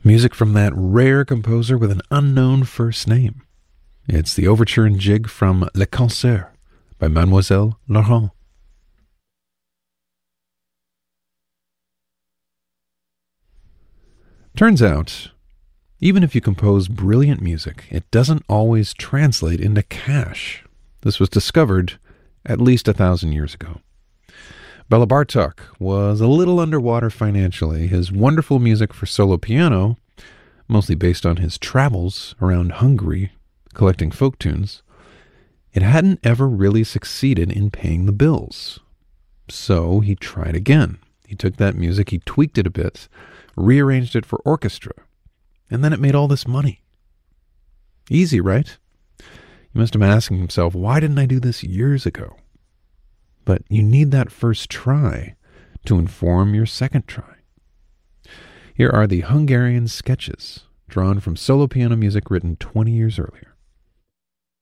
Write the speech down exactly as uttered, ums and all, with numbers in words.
Music from that rare composer with an unknown first name. It's the overture and jig from Le Concert by Mademoiselle Laurent. Turns out, even if you compose brilliant music, it doesn't always translate into cash. This was discovered at least a thousand years ago. Bela Bartok was a little underwater financially. His wonderful music for solo piano, mostly based on his travels around Hungary collecting folk tunes, it hadn't ever really succeeded in paying the bills. So he tried again. He took that music, he tweaked it a bit, rearranged it for orchestra, and then it made all this money. Easy, right? You must have been asking himself, why didn't I do this years ago? But you need that first try to inform your second try. Here are the Hungarian sketches, drawn from solo piano music written twenty years earlier.